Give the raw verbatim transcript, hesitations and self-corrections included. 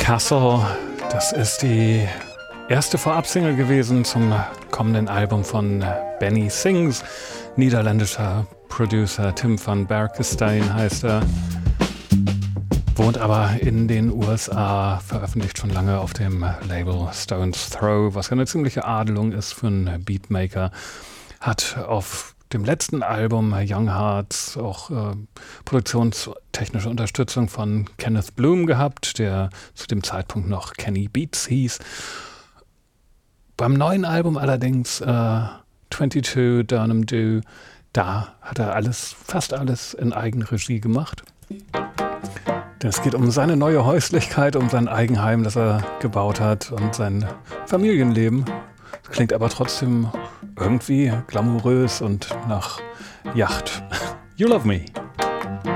Castle, das ist die erste Vorabsingle gewesen zum kommenden Album von Benny Sings. Niederländischer Producer Tim van Berkestein heißt er. Wohnt aber in den U S A, veröffentlicht schon lange auf dem Label Stone's Throw, was ja eine ziemliche Adelung ist für einen Beatmaker. Hat auf dem letzten Album Young Hearts auch äh, produktionstechnische Unterstützung von Kenneth Bloom gehabt, der zu dem Zeitpunkt noch Kenny Beats hieß. Beim neuen Album allerdings äh, zweiundzwanzig Durham Do, da hat er alles, fast alles in Eigenregie gemacht. Es geht um seine neue Häuslichkeit, um sein Eigenheim, das er gebaut hat und sein Familienleben. Das klingt aber trotzdem irgendwie glamourös und nach Yacht. You Love Me.